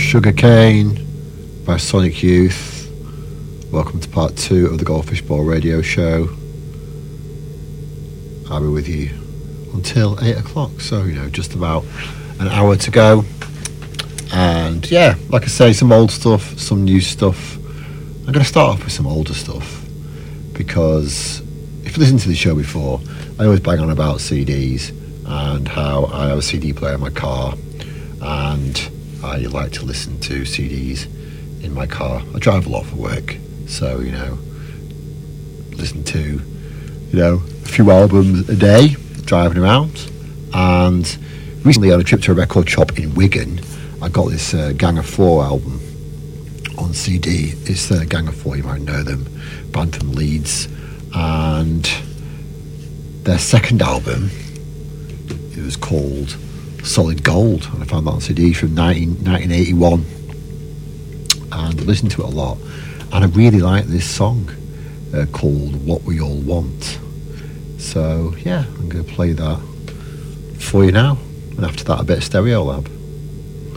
Sugarcane by Sonic Youth. Welcome to part 2 of the Goldfish Ball radio show. I'll be with you until 8 o'clock, so just about an hour to go. And yeah, like I say, some old stuff, some new stuff. I'm going to start off with some older stuff, because if you listen to the show before, I always bang on about CDs and how I have a CD player in my car, and I like to listen to CDs in my car. I drive a lot for work, so listen to a few albums a day driving around. And recently on a trip to a record shop in Wigan, I got this Gang of Four album on CD. It's Gang of Four, you might know them, band from Leeds, and their second album, it was called Solid Gold, and I found that on CD from 1981, and I listened to it a lot, and I really like this song called What We All Want. So yeah, I'm going to play that for you now, and after that a bit of Stereolab.